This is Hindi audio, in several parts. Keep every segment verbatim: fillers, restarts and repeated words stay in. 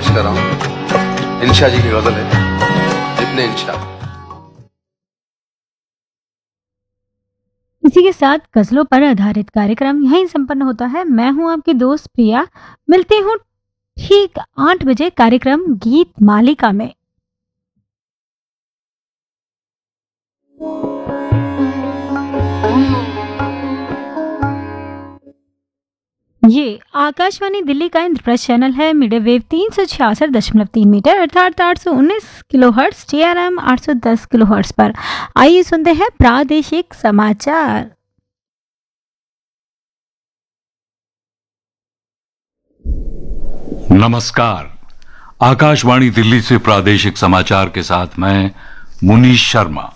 कर रहा हूँ। इंशा जी की गजल है, इब्ने इंशा। इसी के साथ गजलों पर आधारित कार्यक्रम यहीं संपन्न होता है। मैं हूं आपकी दोस्त प्रिया। मिलती हूं ठीक आठ बजे कार्यक्रम गीत मालिका में। ये आकाशवाणी दिल्ली का इंद्रप्रस्थ चैनल है। मीडिया वेव तीन सौ छियासठ दशमलव तीन मीटर अर्थात आठ सौ उन्नीस kilo hertz, T R M आठ सौ दस किलो हर्ट्स पर। आइए सुनते हैं प्रादेशिक समाचार। नमस्कार, आकाशवाणी दिल्ली से प्रादेशिक समाचार के साथ मैं मुनीश शर्मा।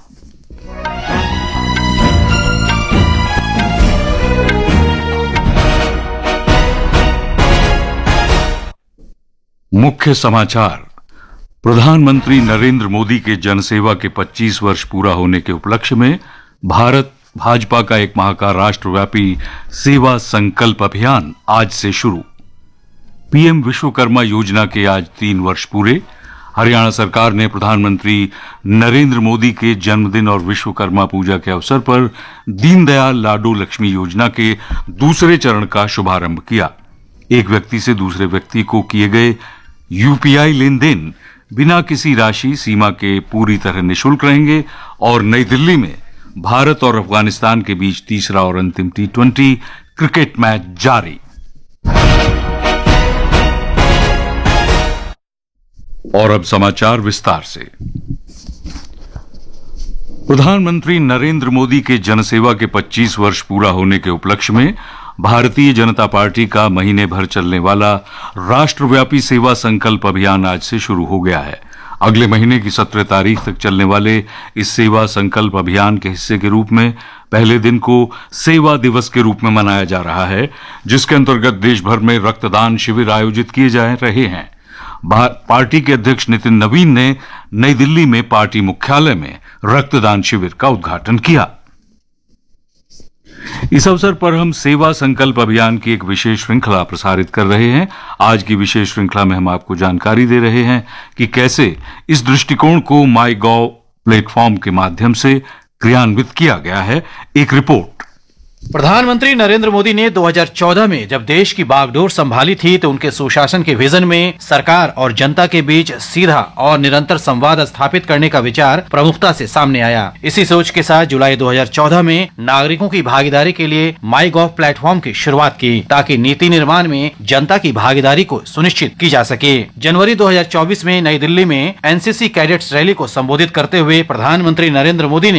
मुख्य समाचार। प्रधानमंत्री नरेंद्र मोदी के जनसेवा के पच्चीस वर्ष पूरा होने के उपलक्ष्य में भारत भाजपा का एक माह का राष्ट्रव्यापी सेवा संकल्प अभियान आज से शुरू। पीएम विश्वकर्मा योजना के आज तीन वर्ष पूरे। हरियाणा सरकार ने प्रधानमंत्री नरेंद्र मोदी के जन्मदिन और विश्वकर्मा पूजा के अवसर पर दीनदयाल लाडो लक्ष्मी योजना के दूसरे चरण का शुभारंभ किया। एक व्यक्ति से दूसरे व्यक्ति को किए गए यूपीआई लेन देन बिना किसी राशि सीमा के पूरी तरह निःशुल्क रहेंगे। और नई दिल्ली में भारत और अफगानिस्तान के बीच तीसरा और अंतिम टी ट्वेंटी क्रिकेट मैच जारी। और अब समाचार विस्तार से। प्रधानमंत्री नरेंद्र मोदी के जनसेवा के पच्चीस वर्ष पूरा होने के उपलक्ष्य में भारतीय जनता पार्टी का महीने भर चलने वाला राष्ट्रव्यापी सेवा संकल्प अभियान आज से शुरू हो गया है। अगले महीने की सत्रह तारीख तक चलने वाले इस सेवा संकल्प अभियान के हिस्से के रूप में पहले दिन को सेवा दिवस के रूप में मनाया जा रहा है, जिसके अंतर्गत देश भर में रक्तदान शिविर आयोजित किए जा रहे हैं। पार्टी के अध्यक्ष नितिन नवीन ने नई दिल्ली में पार्टी मुख्यालय में रक्तदान शिविर का उद्घाटन किया। इस अवसर पर हम सेवा संकल्प अभियान की एक विशेष श्रृंखला प्रसारित कर रहे हैं। आज की विशेष श्रृंखला में हम आपको जानकारी दे रहे हैं कि कैसे इस दृष्टिकोण को माई गॉव प्लेटफॉर्म के माध्यम से क्रियान्वित किया गया है। एक रिपोर्ट। प्रधानमंत्री नरेंद्र मोदी ने दो हज़ार चौदह में जब देश की बागडोर संभाली थी तो उनके सुशासन के विजन में सरकार और जनता के बीच सीधा और निरंतर संवाद स्थापित करने का विचार प्रमुखता से सामने आया। इसी सोच के साथ जुलाई दो हज़ार चौदह में नागरिकों की भागीदारी के लिए माई गॉव प्लेटफॉर्म की शुरुआत की, ताकि नीति निर्माण में जनता की भागीदारी को सुनिश्चित की जा सके। जनवरी दो हज़ार चौबीस में नई दिल्ली में एनसीसी कैडेट्स रैली को संबोधित करते हुए प्रधानमंत्री नरेंद्र मोदी ने